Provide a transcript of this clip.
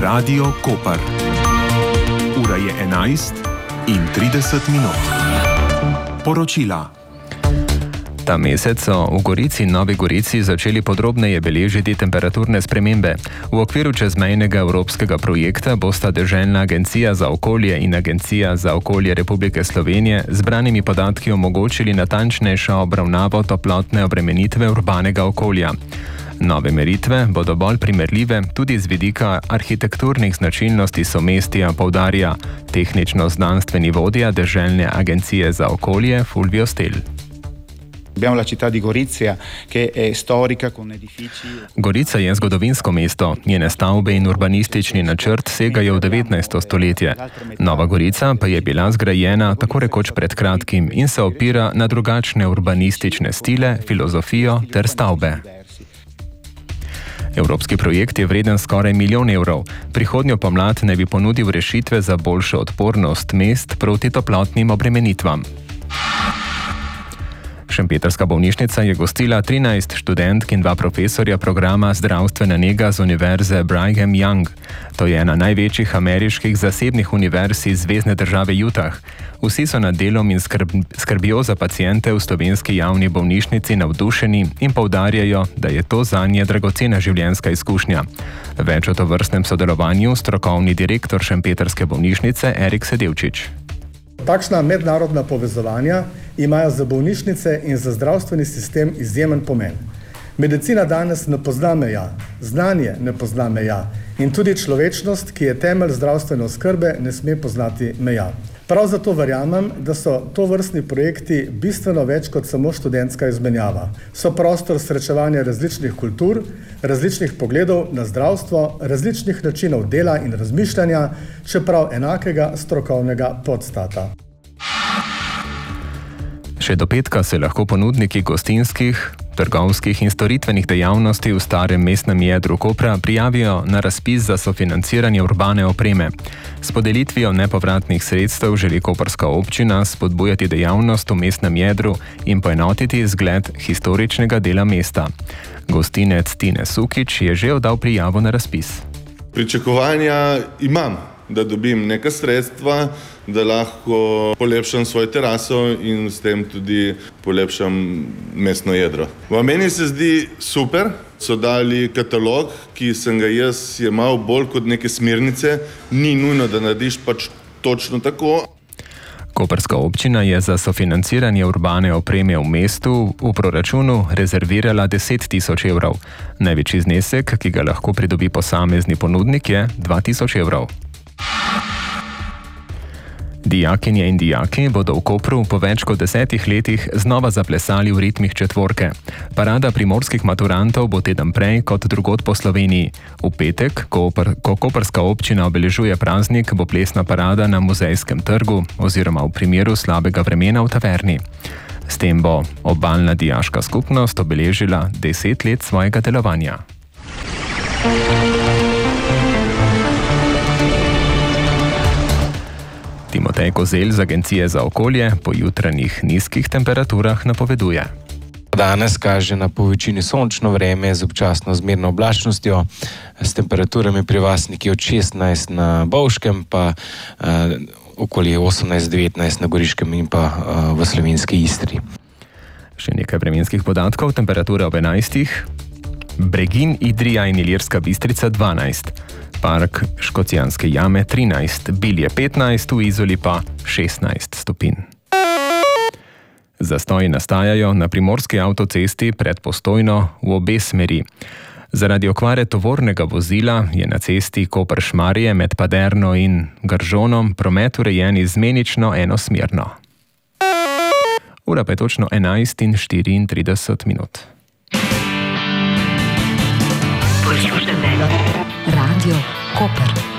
Radio Koper. Ura je 11:30. Poročila. Ta mesec so v Gorici in Novi Gorici začeli podrobneje beležiti temperaturne spremembe. V okviru čezmejnega evropskega projekta bosta Deželna agencija za okolje in Agencija za okolje Republike Slovenije zbranimi podatki omogočili natančnejšo obravnavo toplotne obremenitve urbanega okolja. Nove meritve bodo bolj primerljive tudi z vidika arhitekturnih značilnosti somestja, poudarja tehnično-znanstveni vodja Deželne agencije za okolje Fulvio Stel. Abbiamo la città di Gorizia, che è storica con edifici. Gorica je zgodovinsko mesto, njene stavbe in urbanistični načrt segajo v 19. stoletje. Nova Gorica pa je bila zgrajena tako rekoč pred kratkim in se opira na drugačne urbanistične stile, filozofijo ter stavbe. Evropski projekt je vreden skoraj 1 milijon evrov. Prihodnjo pomlad naj bi ponudil rešitve za boljšo odpornost mest proti toplotnim obremenitvam. Šempetrska bolnišnica je gostila 13 študentk in 2 profesorja programa zdravstvena nega z univerze Brigham Young. To je ena največjih ameriških zasebnih univerz iz zvezne države Utah. Vsi so nad delom in skrbijo za paciente v slovenski javni bolnišnici navdušeni in poudarjajo, da je to zanje dragocena življenjska izkušnja. Več o tovrstnem sodelovanju strokovni direktor Šempetrske bolnišnice Erik Sedevčič. Takšna mednarodna povezovanja imajo za bolnišnice in za zdravstveni sistem izjemen pomen. Medicina danes ne pozna meja, znanje ne pozna meja in tudi človečnost, ki je temelj zdravstvene oskrbe, ne sme poznati meja. Prav zato verjamem, da so tovrstni projekti bistveno več kot samo študentska izmenjava. So prostor srečevanja različnih kultur, različnih pogledov na zdravstvo, različnih načinov dela in razmišljanja, čeprav enakega strokovnega podstata. Še do petka se lahko ponudniki gostinskih, trgovskih in storitvenih dejavnosti v starem mestnem jedru Kopra prijavijo na razpis za sofinanciranje urbane opreme. S podelitvijo nepovratnih sredstev želi koprska občina spodbujati dejavnost v mestnem jedru in poenotiti zgled historičnega dela mesta. Gostinec Tine Sukič je že oddal prijavo na razpis. Pričakovanja imam, da dobim neka sredstva, da lahko polepšam svojo teraso in s tem tudi polepšam mestno jedro. V meni se zdi super, so dali katalog, ki sem ga jaz jemal bolj kot neke smernice, ni nujno, da narediš pač točno tako. Koprska občina je za sofinanciranje urbane opreme v mestu v proračunu rezervirala 10 000 evrov. Največji znesek, ki ga lahko pridobi posamezni ponudnik, je 2000 evrov. Dijakinje in dijaki bodo v Kopru po več kot 10 letih znova zaplesali v ritmih četvorke. Parada primorskih maturantov bo teden prej kot drugod po Sloveniji. V petek, ko koprska občina obeležuje praznik, bo plesna parada na Muzejskem trgu oziroma v primeru slabega vremena v taverni. S tem bo obalna dijaška skupnost obeležila 10 let svojega delovanja. Timotej Kozelj z Agencije za okolje po jutranjih nizkih temperaturah napoveduje. Danes kaže na povečini sončno vreme z občasno zmerno oblačnostjo, s temperaturami pri vas nekje od 16 na Bovškem, pa okoli 18-19 na Goriškem in pa v slovenski Istri. Še nekaj vremenskih podatkov. Temperatura ob 11. Bregin, Idrija in Ilirska Bistrica 12. Park Škocjanske jame 13, Bilje 15, v Izoli pa 16 stopinj. Zastoji nastajajo na primorski avtocesti pred Postojno v obe smeri. Zaradi okvare tovornega vozila je na cesti Koper-Šmarje med Paderno in Gržonom promet urejen izmenično enosmerno. Ura pa je točno 11:34. Radio Koper.